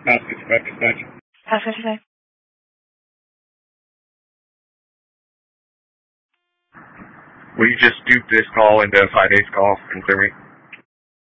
Pascal dispatch. Pascal dispatch. Will you just dupe this call into a 5-8 call and clear me?